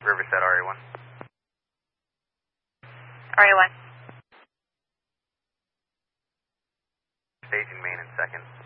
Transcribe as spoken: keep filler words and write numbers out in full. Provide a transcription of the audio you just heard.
Riverside R A one. R A one. Staging main in second.